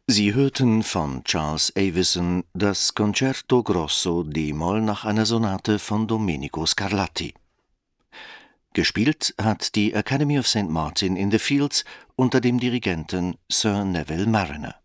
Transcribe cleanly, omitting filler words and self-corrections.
Sie hörten von Charles Avison das Concerto Grosso d-Moll nach einer Sonate von Domenico Scarlatti. Gespielt hat die Academy of St. Martin in the Fields unter dem Dirigenten Sir Neville Marriner.